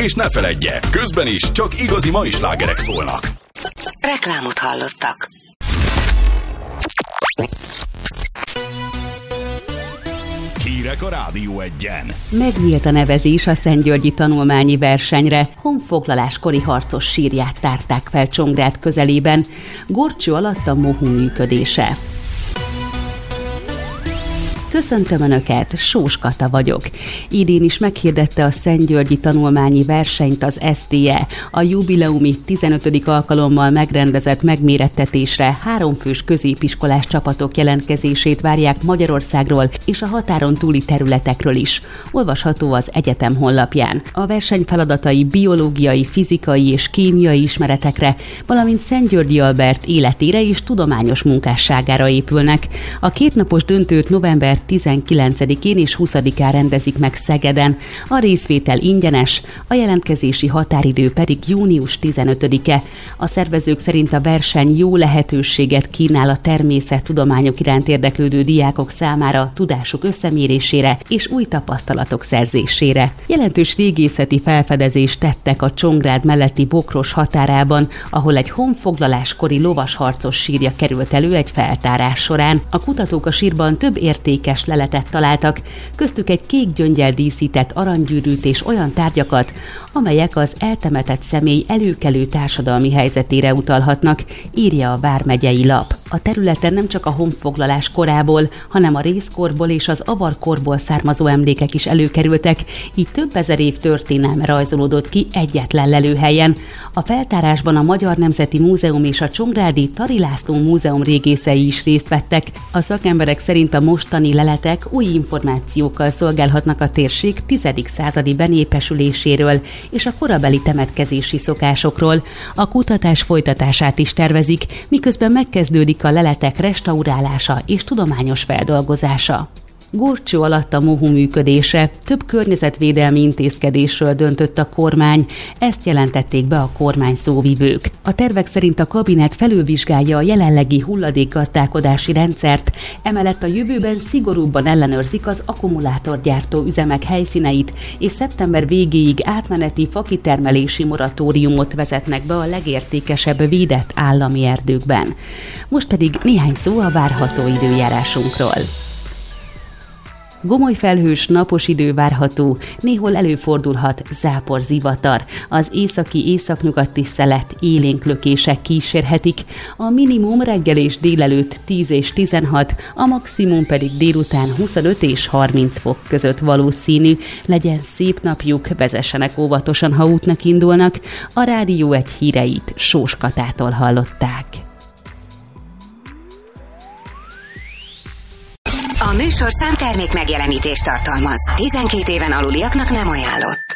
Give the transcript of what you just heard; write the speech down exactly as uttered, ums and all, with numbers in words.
És ne feledje, közben is csak igazi mai slágerek szólnak. Reklámot hallottak. Hírek a Rádió Egyen. Megnyílt a nevezés a szentgyörgyi tanulmányi versenyre. Honfoglaláskori harcos sírját tárták fel Csongrád közelében. Górcső alatt a mohu működése. Köszöntöm Önöket, Sós Kata vagyok. Idén is meghirdette a szentgyörgyi tanulmányi versenyt az es té e. A jubileumi tizenötödik alkalommal megrendezett megmérettetésre háromfős középiskolás csapatok jelentkezését várják Magyarországról és a határon túli területekről is. Olvasható az egyetem honlapján. A verseny feladatai biológiai, fizikai és kémiai ismeretekre, valamint Szentgyörgyi Albert életére és tudományos munkásságára épülnek. A kétnapos döntőt november tizenkilencedikén és huszadikán rendezik meg Szegeden. A részvétel ingyenes, a jelentkezési határidő pedig június tizenötödike. A szervezők szerint a verseny jó lehetőséget kínál a természettudományok iránt érdeklődő diákok számára tudásuk összemérésére és új tapasztalatok szerzésére. Jelentős régészeti felfedezést tettek a Csongrád melletti Bokros határában, ahol egy honfoglaláskori lovasharcos sírja került elő egy feltárás során. A kutatók a sírban több értékes leletet találtak, köztük egy kék gyöngyel díszített aranygyűrűt és olyan tárgyakat, amelyek az eltemetett személy előkelő társadalmi helyzetére utalhatnak, írja a vármegyei lap. A területen nem csak a honfoglalás korából, hanem a rézkorból és az avarkorból származó emlékek is előkerültek, így több ezer év történelme rajzolódott ki egyetlen lelőhelyen. A feltárásban a Magyar Nemzeti Múzeum és a Csongrádi Tari László Múzeum régészei is részt vettek. A szakemberek szerint a mostani leletek új információkkal szolgálhatnak a térség tizedik századi benépesüléséről és a korabeli temetkezési szokásokról. A kutatás folytatását is tervezik, miközben megkezdődik a leletek restaurálása és tudományos feldolgozása. Górcső alatt a mohu működése. Több környezetvédelmi intézkedésről döntött a kormány, ezt jelentették be a kormány szóvivők. A tervek szerint a kabinet felülvizsgálja a jelenlegi hulladékgazdálkodási rendszert, emellett a jövőben szigorúbban ellenőrzik az akkumulátorgyártó üzemek helyszíneit, és szeptember végéig átmeneti fakitermelési moratóriumot vezetnek be a legértékesebb védett állami erdőkben. Most pedig néhány szó a várható időjárásunkról. Gomoly felhős, napos idő várható, néhol előfordulhat záporzivatar. Az északi északnyugati szelet élénk lökések kísérhetik, a minimum reggel és délelőtt tíz és tizenhat, a maximum pedig délután huszonöt és harminc fok között valószínű. Legyen szép napjuk, vezessenek óvatosan, ha útnak indulnak. A Rádió Egy híreit Sós Katától hallották. A műsorszám termék megjelenítést tartalmaz. tizenkét éven aluliaknak nem ajánlott.